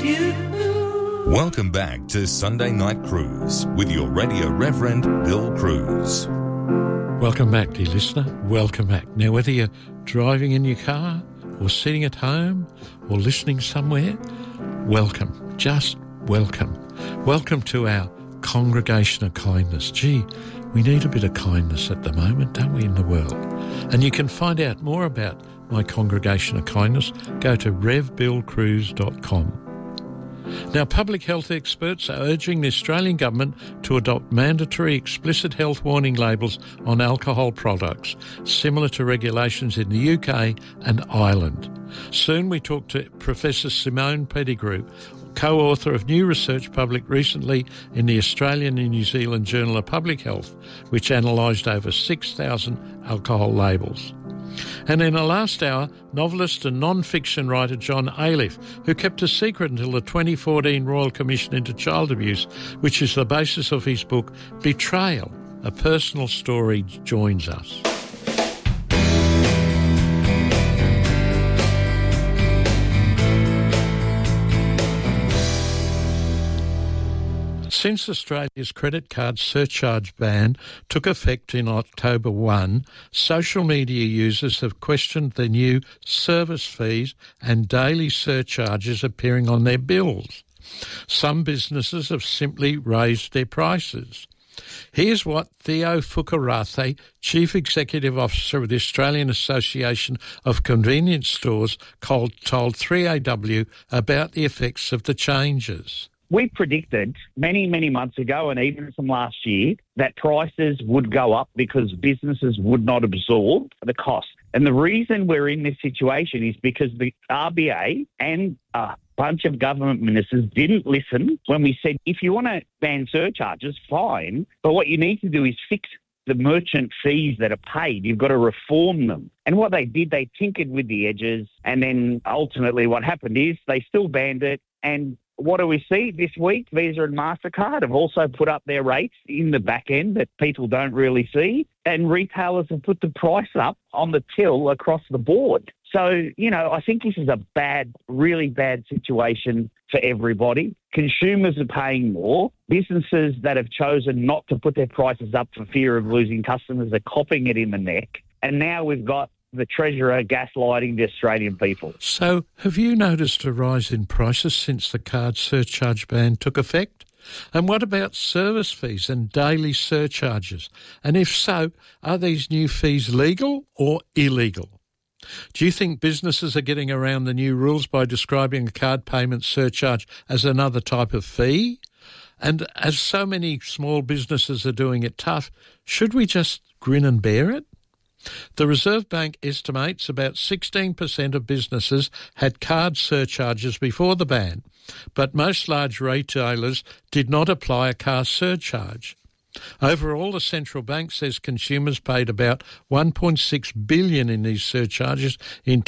you. Welcome back to Sunday Night Cruise with your Radio Reverend Bill Cruz. Welcome back, dear listener. Welcome back. Now, whether you're driving in your car or sitting at home or listening somewhere, welcome. Just welcome. Welcome to our Congregation of Kindness. Gee, we need a bit of kindness at the moment, don't we, in the world? And you can find out more about my Congregation of Kindness. Go to revbillcruz.com. Now, public health experts are urging the Australian government to adopt mandatory explicit health warning labels on alcohol products, similar to regulations in the UK and Ireland. Soon we talk to Professor Simone Pettigrew, co-author of new research published recently in the Australian and New Zealand Journal of Public Health, which analysed over 6,000 alcohol labels. And in the last hour, novelist and non-fiction writer John Aliff, who kept a secret until the 2014 Royal Commission into Child Abuse, which is the basis of his book Betrayal, A Personal Story, joins us. Since Australia's credit card surcharge ban took effect in October 1, social media users have questioned the new service fees and daily surcharges appearing on their bills. Some businesses have simply raised their prices. Here's what Theo Fukarathe, Chief Executive Officer of the Australian Association of Convenience Stores, told 3AW about the effects of the changes. We predicted many, many months ago, and even from last year, that prices would go up because businesses would not absorb the cost. And the reason we're in this situation is because the RBA and a bunch of government ministers didn't listen when we said, if you want to ban surcharges, fine, but what you need to do is fix the merchant fees that are paid. You've got to reform them. And what they did, they tinkered with the edges, and then ultimately what happened is they still banned it. And what do we see this week? Visa and MasterCard have also put up their rates in the back end that people don't really see, and retailers have put the price up on the till across the board. So, I think this is a really bad situation for everybody. Consumers are paying more. Businesses that have chosen not to put their prices up for fear of losing customers are copping it in the neck. And now we've got the Treasurer gaslighting the Australian people. So have you noticed a rise in prices since the card surcharge ban took effect? And what about service fees and daily surcharges? And if so, are these new fees legal or illegal? Do you think businesses are getting around the new rules by describing a card payment surcharge as another type of fee? And as so many small businesses are doing it tough, should we just grin and bear it? The Reserve Bank estimates about 16% of businesses had card surcharges before the ban, but most large retailers did not apply a card surcharge. Overall, the central bank says consumers paid about $1.6 billion in these surcharges in